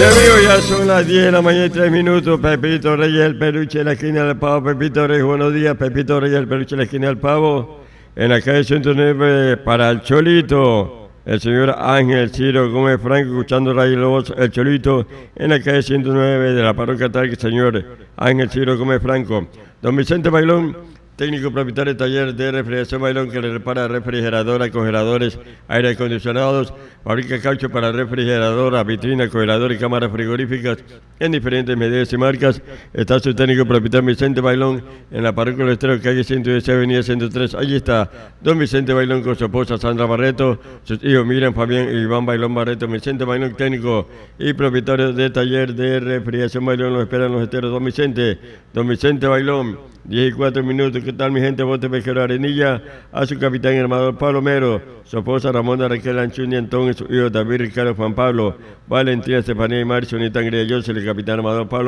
amigos, ya son las 10 de la mañana y 3 minutos. Pepito Reyes, el peluche de la esquina del pavo. Pepito Reyes, buenos días. Pepito Reyes, el peluche de la esquina del pavo. En la calle 109 para el Cholito. El señor Ángel Ciro Gómez Franco, escuchando Radio Lobos, el Cholito. En la calle 109 de la parroquia Talque, señor Ángel Ciro Gómez Franco. Don Vicente Bailón, técnico propietario de taller de refrigeración Bailón, que le repara refrigeradoras, congeladores, aire acondicionados, fabrica caucho para refrigeradoras, vitrinas, congeladores y cámaras frigoríficas en diferentes medidas y marcas. Está su técnico propietario Vicente Bailón en la parroquia Los Esteros, calle 116, avenida 103. Allí está don Vicente Bailón con su esposa Sandra Barreto, sus hijos Miriam, Fabián y Iván Bailón Barreto. Vicente Bailón, técnico y propietario de taller de refrigeración Bailón, los esperan Los Esteros. Don Vicente Bailón, 10 y 4 minutos. ¿Qué tal, mi gente? Bote Pesquero Arenilla, a su capitán hermano Palomero, su esposa Ramona Raquel Anchuña Antón y su hijo David Ricardo Juan Pablo, Valentina Estefanía y Marcio Nitangria José, el capitán armador Pablo